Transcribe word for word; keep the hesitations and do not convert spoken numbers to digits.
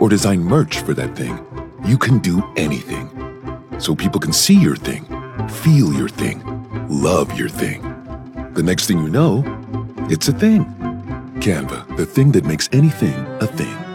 or design merch for that thing. You can do anything. So people can see your thing, feel your thing, love your thing. The next thing you know, it's a thing. Canva, the thing that makes anything a thing.